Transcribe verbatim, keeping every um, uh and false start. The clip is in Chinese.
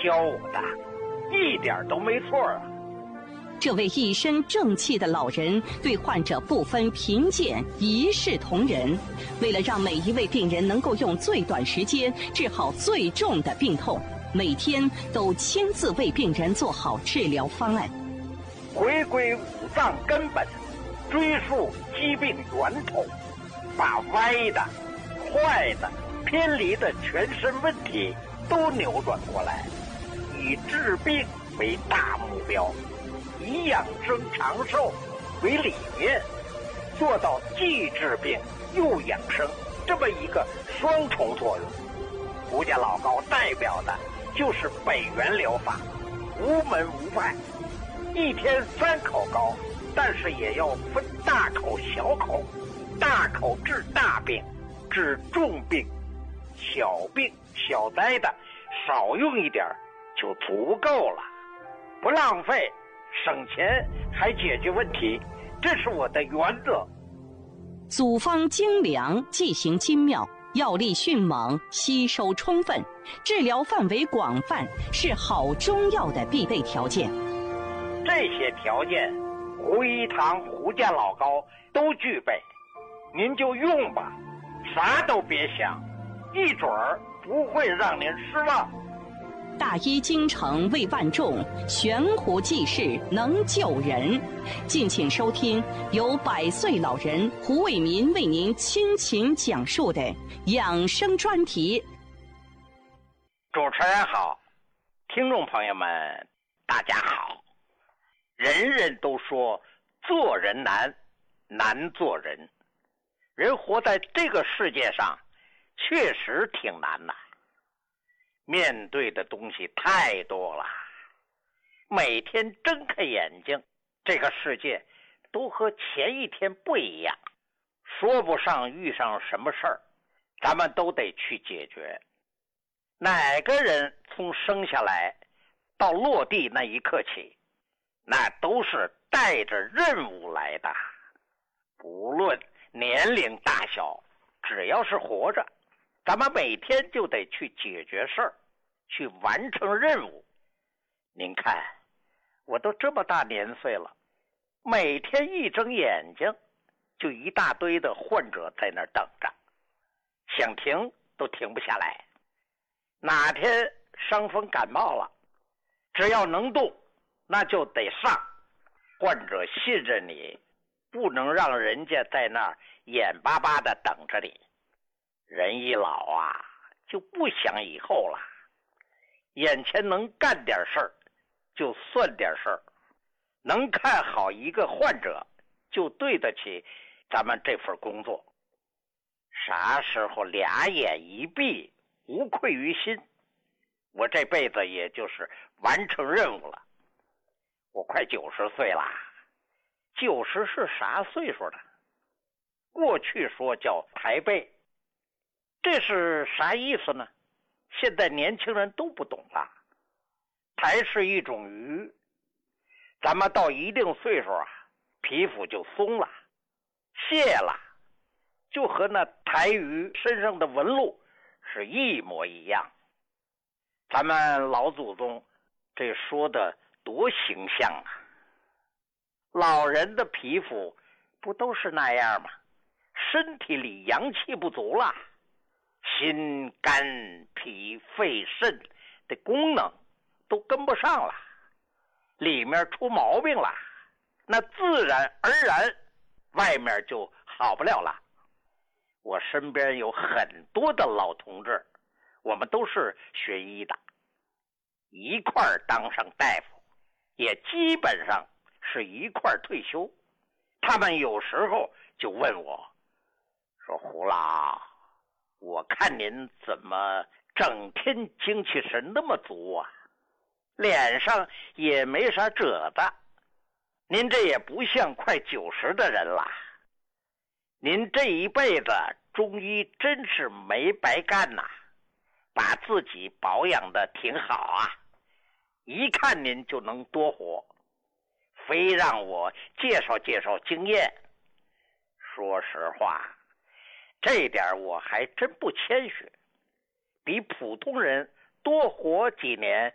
教我的，一点都没错啊。 这位一身正气的老人对患者不分贫贱，一视同仁。为了让每一位病人能够用最短时间治好最重的病痛，每天都亲自为病人做好治疗方案。 回归五脏根本，追溯疾病源头，把歪的、坏的、偏离的全身问题都扭转过来，以治病为大目标，以养生长寿为理念，做到既治病又养生这么一个双重作用。胡家老高代表的就是北元疗法，无门无派，一天三口高，但是也要分大口小口，大口治大病，治重病，小病小灾的少用一点就足够了，不浪费，省钱还解决问题，这是我的原则。 组方精良，剂型精妙，药力迅猛，吸收充分，治疗范围广泛，是好中药的必备条件。 这些条件，胡一堂、胡家老高都具备，您就用吧，啥都别想，一准儿不会让您失望。 大医精诚为万众，悬壶济世能救人。敬请收听由百岁老人胡卫民为您倾情讲述的养生专题。 主持人好，听众朋友们大家好。人人都说做人难，难做人。人活在这个世界上确实挺难的，面对的东西太多了，每天睁开眼睛，这个世界都和前一天不一样，说不上遇上什么事儿，咱们都得去解决。哪个人从生下来到落地那一刻起，那都是带着任务来的，不论年龄大小，只要是活着，咱们每天就得去解决事儿，去完成任务。您看，我都这么大年岁了，每天一睁眼睛，就一大堆的患者在那儿等着，想停都停不下来。哪天伤风感冒了，只要能动，那就得上。患者信任你，不能让人家在那儿眼巴巴的等着你。人一老啊，就不想以后了，眼前能干点事儿就算点事儿，能看好一个患者就对得起咱们这份工作。啥时候俩眼一闭，无愧于心，我这辈子也就是完成任务了。我快九十岁了，九十是啥岁数呢？过去说叫抬背，这是啥意思呢？现在年轻人都不懂了。抬是一种鱼，咱们到一定岁数啊，皮肤就松了，卸了，就和那抬鱼身上的纹路是一模一样。咱们老祖宗这说的多形象啊！老人的皮肤不都是那样吗？身体里阳气不足了，心肝脾肺肾的功能都跟不上了，里面出毛病了，那自然而然外面就好不了了。我身边有很多的老同志，我们都是学医的，一块儿当上大夫，也基本上是一块儿退休。他们有时候就问我说，胡老，我看您怎么整天精气神那么足啊，脸上也没啥褶子，您这也不像快九十的人了，您这一辈子中医真是没白干呐，把自己保养的挺好啊，一看您就能多活，非让我介绍介绍经验。说实话，这点我还真不谦虚，比普通人多活几年